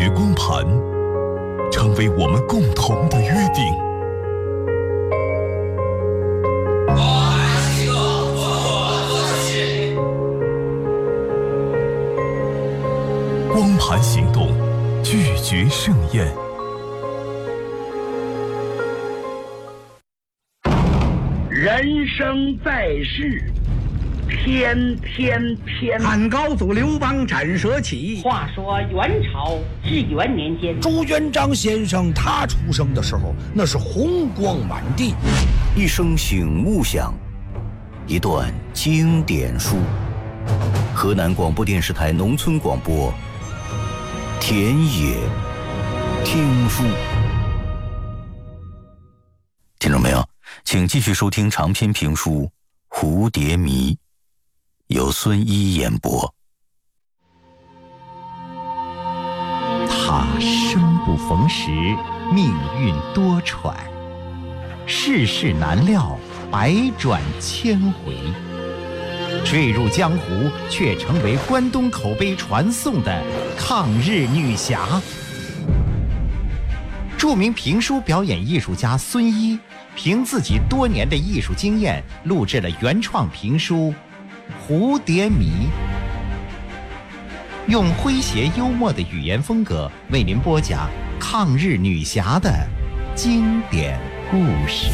绝光盘，成为我们共同的约定。光盘行动，拒绝盛宴。 人生在世，天天天。 汉高祖刘邦斩蛇起。 话说元朝至元年间， 朱元璋先生他出生的时候，那是红光满地。 一声醒目响，一段经典书。河南广播电视台农村广播，田野听书。听众朋友，请继续收听长篇评书《蝴蝶谜》，由孙一演播。 他生不逢时，命运多舛，世事难料，百转千回。坠入江湖，却成为关东口碑传颂的抗日女侠。著名评书表演艺术家孙一凭自己多年的艺术经验，录制了原创评书《蝴蝶谜》，用诙谐幽默的语言风格为您播讲抗日女侠的经典故事。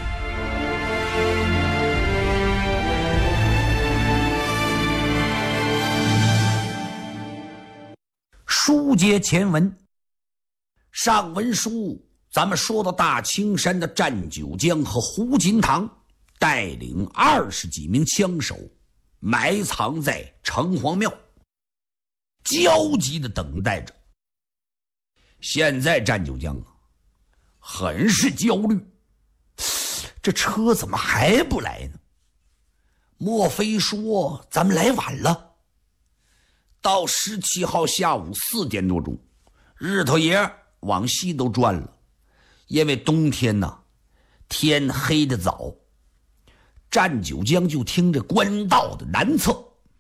书接前文，上文书咱们说到大青山的战九江和胡金堂带领20几名枪手埋藏在城隍庙，焦急地等待着。现在战九江很是焦虑，这车怎么还不来呢？莫非说咱们来晚了？到17号下午4点多钟，日头爷往西都转了，因为冬天天黑得早。战九江就听着官道的南侧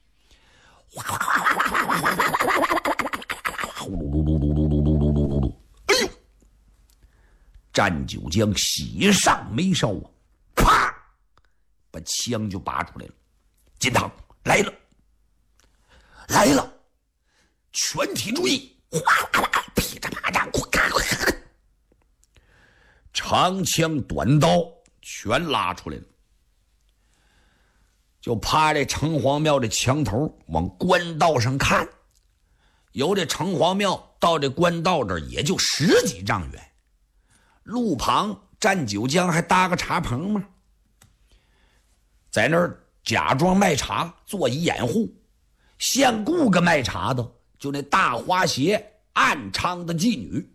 哎呦！战九江喜上眉梢啊，啪，把枪就拔出来了。金堂来了，来了！全体注意！哗啦啦，噼里啪啦，长枪短刀全拉出来了，就趴在城隍庙的墙头往官道上看。由这城隍庙到这官道这儿也就10几丈远，路旁战九江还搭个茶棚吗？在那儿假装卖茶，做一掩护。现雇个卖茶的，就那大花鞋暗娼的妓女。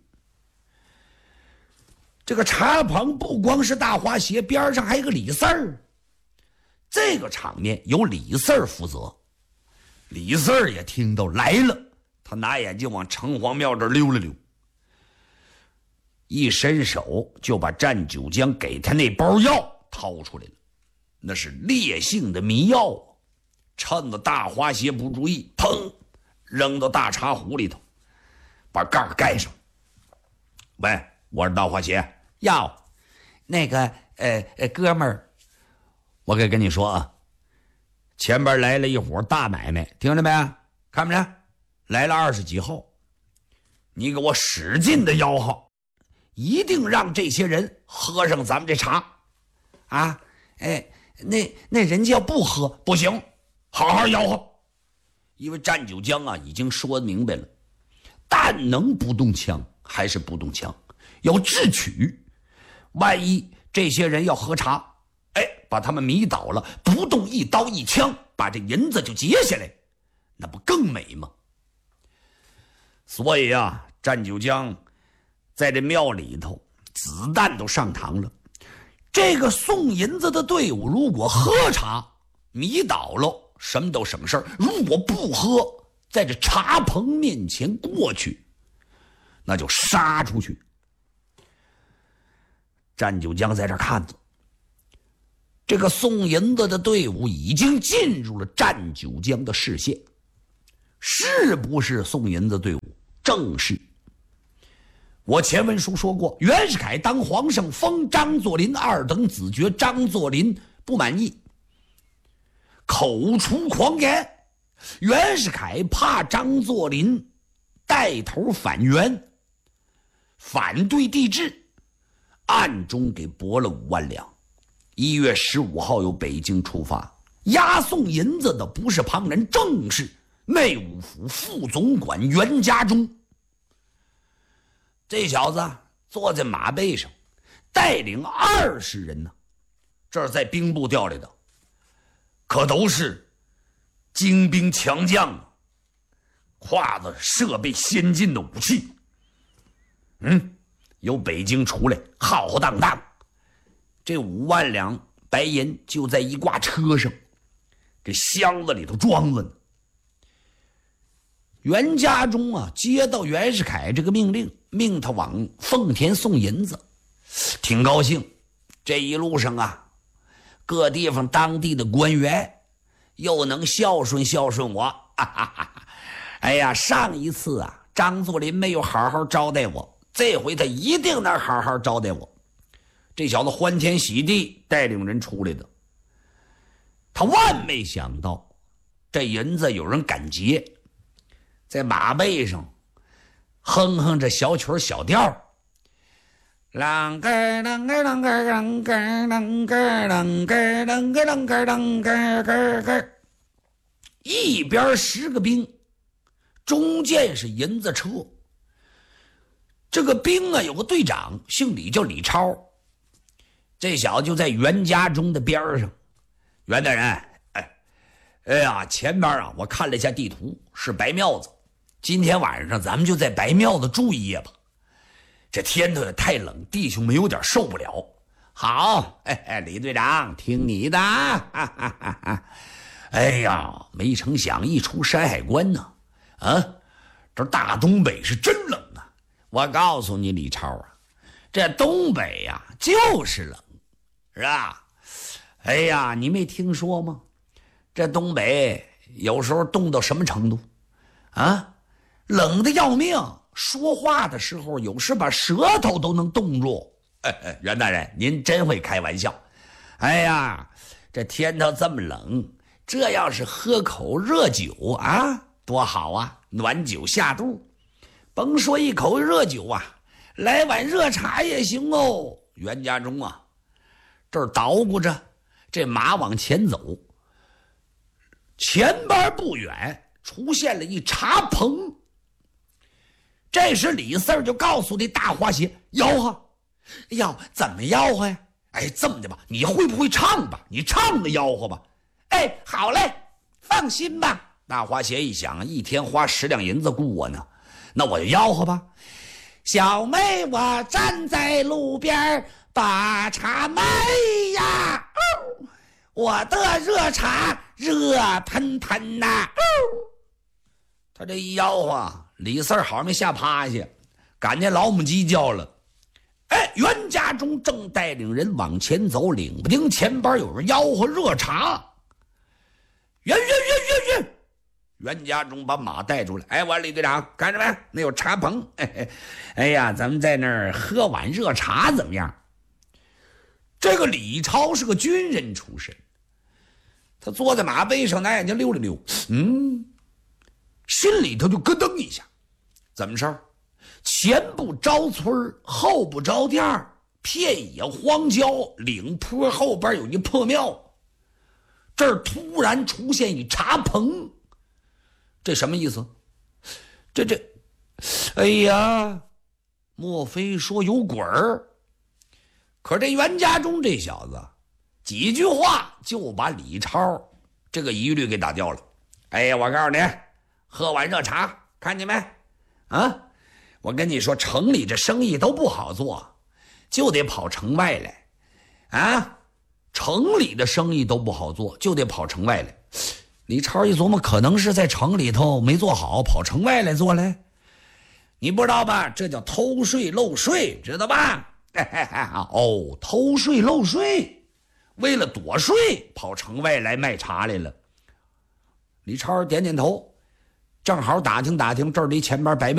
这个茶棚不光是大花鞋，边上还有个李四儿。这个场面由李四儿负责。李四儿也听到来了，他拿眼睛往城隍庙这儿溜了溜，一伸手就把战九江给他那包药掏出来了。那是烈性的迷药啊，趁着大花鞋不注意，砰，扔到大茶壶里头，把盖儿盖上。喂，我是大花鞋。药，那个哥们儿，我可跟你说啊，前边来了一伙大买卖，听着没？看没看？来了20几号，你给我使劲的吆喝，一定让这些人喝上咱们这茶啊！那人家要不喝不行，好好吆喝。因为战九江已经说明白了，但能不动枪还是不动枪，要智取。万一这些人要喝茶，把他们迷倒了，不动一刀一枪，把这银子就劫下来，那不更美吗？所以战九江在这庙里头，子弹都上膛了。这个送银子的队伍如果喝茶迷倒了，什么都省事儿；如果不喝，在这茶棚面前过去，那就杀出去。战九江在这看着，这个送银子的队伍已经进入了战九江的视线。是不是送银子队伍？正是。 我前文书说过，袁世凯当皇上封张作霖2等子爵，张作霖不满意，口出狂言。袁世凯怕张作霖带头反袁，反对帝制，暗中给拨了5万两。1月15号由北京出发，押送银子的不是旁人，正是内务府副总管袁家忠。这小子坐在马背上，带领20人呢，这是在兵部调来的，可都是精兵强将啊，挎着设备先进的武器。由北京出来，浩浩荡荡，这5万两白银就在一挂车上，这箱子里头装着呢。袁家忠啊，接到袁世凯这个命令，命他往奉田送银子，挺高兴。这一路上啊，各地方当地的官员又能孝顺孝顺我，哎呀，上一次啊，张作霖没有好好招待我，这回他一定能好好招待我。这小子欢天喜地带领人出来的，他万没想到这银子有人敢劫，在马背上哼哼着小曲小调，啷个啷个啷个啷个啷个啷个啷个啷个啷个啷个，一边10个兵，中间是银子车。这个兵啊，有个队长姓李，叫李超。这小子就在袁家忠的边上。袁大人，哎呀，前边啊，我看了一下地图，是白庙子。今天晚上咱们就在白庙子住一夜吧。这天头也太冷，弟兄们有点受不了。好，李队长，听你的。哎呀，没成想一出山海关呢，这大东北是真冷啊！我告诉你，李超啊，这东北呀，就是冷，是吧？哎呀，你没听说吗？这东北有时候冻到什么程度啊？冷得要命，说话的时候有时把舌头都能冻住。袁大人，您真会开玩笑。哎呀，这天头这么冷，这要是喝口热酒啊，多好啊，暖酒下肚。甭说一口热酒啊，来碗热茶也行哦。袁家忠啊，这儿捣鼓着，这马往前走，前边不远出现了一茶棚。这时李四儿就告诉这大花鞋，吆喝。哎呀，怎么吆喝呀？哎，这么的吧，你会不会唱吧？你唱的吆喝吧。哎，好嘞，放心吧。大花鞋一想，一天花10两银子雇我呢，那我就吆喝吧。小妹，我站在路边把茶卖呀，我的热茶热喷喷呐。他这一吆喝，李四儿好像没吓趴下，赶见老母鸡叫了。袁家忠正带领人往前走，领不丁前边有人吆喝热茶。袁家忠把马带出来，我李队长看着没？那有茶棚，哎呀，咱们在那儿喝碗热茶怎么样？这个李超是个军人出身，他坐在马背上，拿眼睛溜了溜，心里头就咯噔一下，怎么事？前不着村后不着店，片野荒郊，岭坡后边有一破庙，这儿突然出现一茶棚，这什么意思？哎呀，莫非说有鬼儿？可这袁家忠这小子几句话就把李超这个疑虑给打掉了。哎呀，我告诉你，喝碗热茶，看见没？我跟你说，城里这生意都不好做，就得跑城外来。城里的生意都不好做，就得跑城外来。李超一琢磨，可能是在城里头没做好，跑城外来做来。你不知道吧？这叫偷税漏税，知道吧？偷税漏税，为了躲税，跑城外来卖茶来了。李超点点头，正好打听打听这里前边白